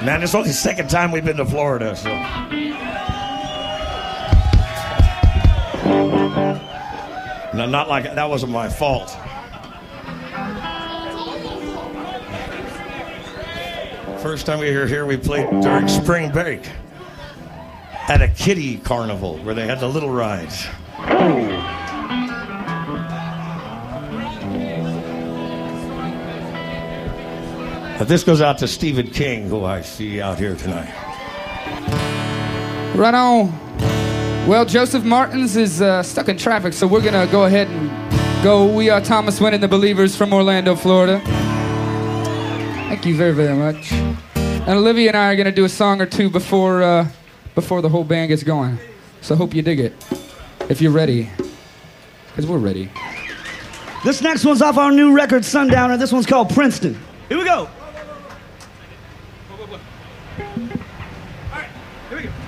Man, it's only the second time we've been to Florida, so. No, not like that wasn't my fault. First time we were here, we played during spring break at a kiddie carnival where they had the little rides. But this goes out to Stephen King, who I see out here tonight. Right on. Well, Joseph Martins is stuck in traffic, so we're going to go ahead and go. We are Thomas Wynn and the Believers from Orlando, Florida. Thank you very, very much. And Olivia and I are going to do a song or two before the whole band gets going. So I hope you dig it, if you're ready, because we're ready. This next one's off our new record, Sundowner. This one's called Princeton. Here we go. All right, here we go.